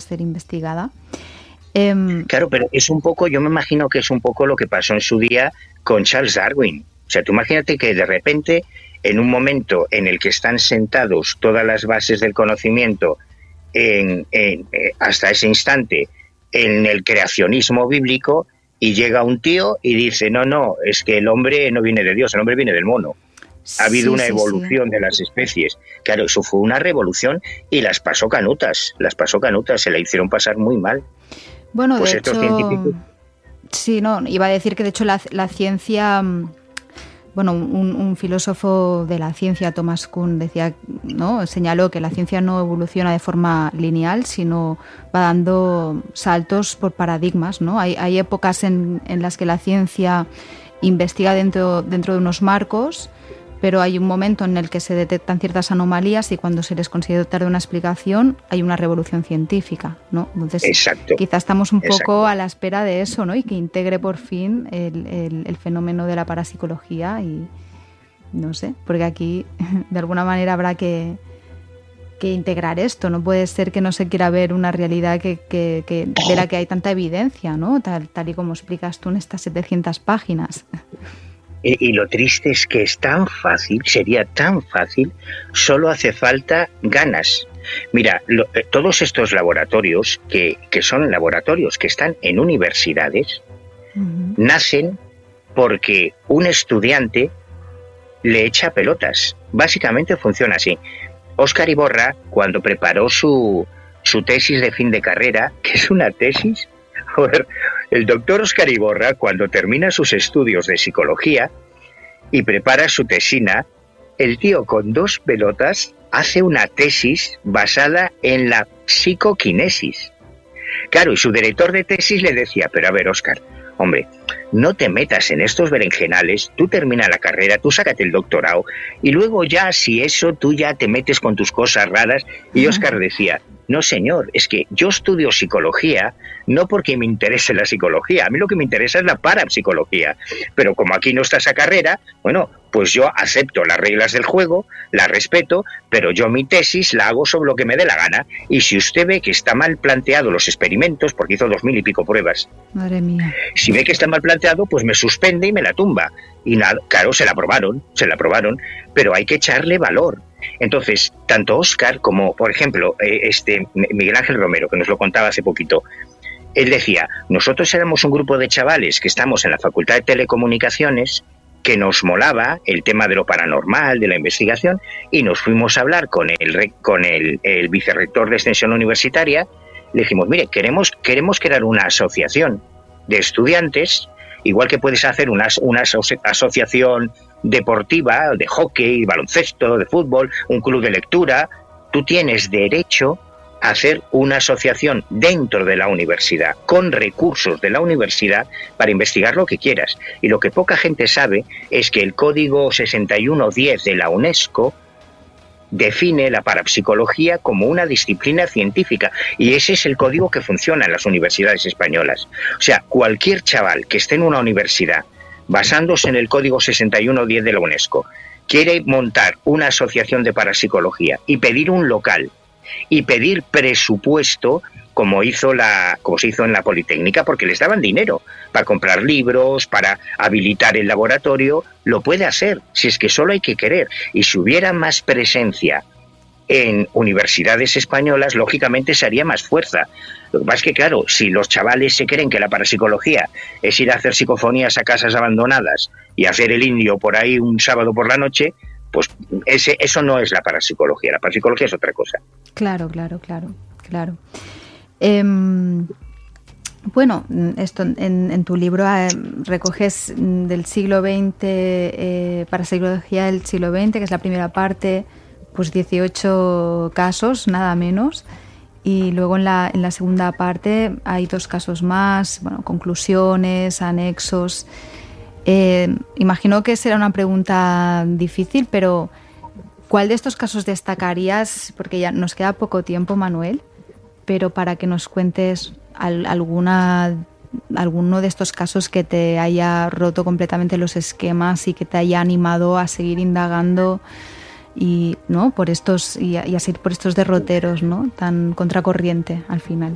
ser investigada. Claro, pero es un poco, yo me imagino que es un poco lo que pasó en su día con Charles Darwin. O sea, tú imagínate que de repente, en un momento en el que están sentados todas las bases del conocimiento hasta ese instante en el creacionismo bíblico, y llega un tío y dice, no, es que el hombre no viene de Dios, el hombre viene del mono. Ha habido una evolución de las especies. Claro, eso fue una revolución y las pasó canutas, se la hicieron pasar muy mal. Bueno, pues de hecho, sí, no, iba a decir que de hecho la ciencia, bueno, un filósofo de la ciencia, Thomas Kuhn, decía, ¿no? Señaló que la ciencia no evoluciona de forma lineal, sino va dando saltos por paradigmas, ¿no? Hay épocas en las que la ciencia investiga dentro de unos marcos, pero hay un momento en el que se detectan ciertas anomalías y cuando se les considera dotar de una explicación hay una revolución científica, ¿no? Entonces, quizás estamos un poco a la espera de eso, ¿no? Y que integre por fin el fenómeno de la parapsicología y no sé, porque aquí de alguna manera habrá que integrar esto. No puede ser que no se quiera ver una realidad de la que hay tanta evidencia, ¿no? Tal y como explicas tú en estas 700 páginas. Y lo triste es que es tan fácil, sería tan fácil, solo hace falta ganas. Mira, todos estos laboratorios, que son laboratorios que están en universidades, nacen porque un estudiante le echa pelotas. Básicamente funciona así. Óscar Iborra, cuando preparó su tesis de fin de carrera, que es una tesis... Joder, el doctor Óscar Iborra, cuando termina sus estudios de psicología y prepara su tesina, el tío con 2 pelotas hace una tesis basada en la psicoquinesis. Claro, y su director de tesis le decía, pero a ver, Óscar, hombre, no te metas en estos berenjenales, tú termina la carrera, tú sácate el doctorado, y luego ya, si eso, tú ya te metes con tus cosas raras. Y Óscar decía, no señor, es que yo estudio psicología no porque me interese la psicología, a mí lo que me interesa es la parapsicología, pero como aquí no está esa carrera, bueno, pues yo acepto las reglas del juego, las respeto, pero yo mi tesis la hago sobre lo que me dé la gana, y si usted ve que está mal planteado los experimentos, porque hizo 2000 y pico pruebas, madre mía, si ve que está mal planteado, pues me suspende y me la tumba, y nada, claro, se la aprobaron, pero hay que echarle valor. Entonces, tanto Óscar como, por ejemplo, Miguel Ángel Romero, que nos lo contaba hace poquito, él decía, nosotros éramos un grupo de chavales que estamos en la Facultad de Telecomunicaciones, que nos molaba el tema de lo paranormal, de la investigación, y nos fuimos a hablar con el vicerrector de extensión universitaria. Le dijimos, mire, queremos crear una asociación de estudiantes, igual que puedes hacer una asociación deportiva, de hockey, baloncesto, de fútbol, un club de lectura. Tú tienes derecho a hacer una asociación dentro de la universidad, con recursos de la universidad, para investigar lo que quieras. Y lo que poca gente sabe es que el Código 6110 de la UNESCO define la parapsicología como una disciplina científica, y ese es el código que funciona en las universidades españolas. O sea, cualquier chaval que esté en una universidad basándose en el Código 6110 de la UNESCO, quiere montar una asociación de parapsicología y pedir un local y pedir presupuesto, como se hizo en la Politécnica, porque les daban dinero para comprar libros, para habilitar el laboratorio, lo puede hacer, si es que solo hay que querer. Y si hubiera más presencia en universidades españolas, lógicamente se haría más fuerza. Lo que pasa es que, claro, si los chavales se creen que la parapsicología es ir a hacer psicofonías a casas abandonadas y hacer el indio por ahí un sábado por la noche, pues eso no es la parapsicología. La parapsicología es otra cosa. Claro. Bueno, esto en tu libro recoges del siglo XX, parapsicología del siglo XX, que es la primera parte, pues 18 casos, nada menos. Y luego en la segunda parte hay 2 casos más, bueno, conclusiones, anexos. Imagino que será una pregunta difícil, pero ¿cuál de estos casos destacarías? Porque ya nos queda poco tiempo, Manuel, pero para que nos cuentes alguno de estos casos que te haya roto completamente los esquemas y que te haya animado a seguir indagando y a seguir por estos derroteros, ¿no?, tan contracorriente al final.